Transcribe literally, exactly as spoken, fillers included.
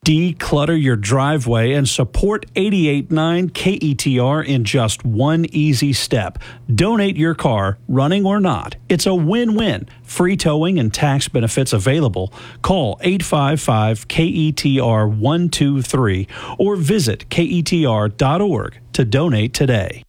Declutter your driveway and support eighty-eight point nine K E T R in just one easy step. Donate your car, running or not. It's a win-win. Free towing and tax benefits available. Call eight five five K E T R one two three or visit K E T R dot org to donate today.